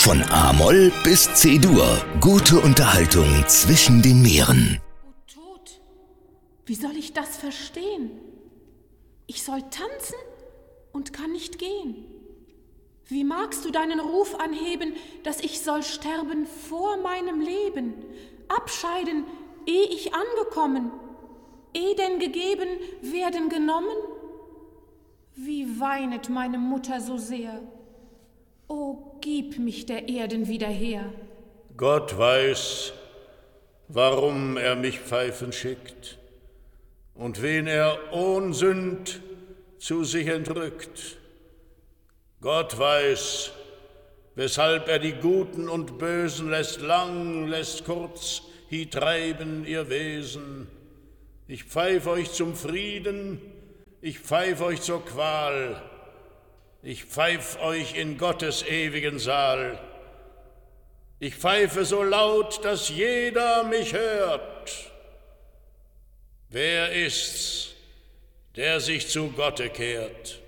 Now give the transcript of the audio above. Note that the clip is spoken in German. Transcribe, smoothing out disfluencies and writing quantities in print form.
Von A-Moll bis C-Dur. Gute Unterhaltung zwischen den Meeren. O Tod, wie soll ich das verstehen? Ich soll tanzen und kann nicht gehen. Wie magst du deinen Ruf anheben, dass ich soll sterben vor meinem Leben, abscheiden, ehe ich angekommen, ehe denn gegeben werden genommen? Wie weinet meine Mutter so sehr? O, gib mich der Erden wieder her. Gott weiß, warum er mich pfeifen schickt und wen er ohn Sünd zu sich entrückt. Gott weiß, weshalb er die Guten und Bösen lässt lang, lässt kurz, hie treiben ihr Wesen. Ich pfeif euch zum Frieden, ich pfeif euch zur Qual, ich pfeif euch in Gottes ewigen Saal. Ich pfeife so laut, dass jeder mich hört. Wer ist's, der sich zu Gotte kehrt?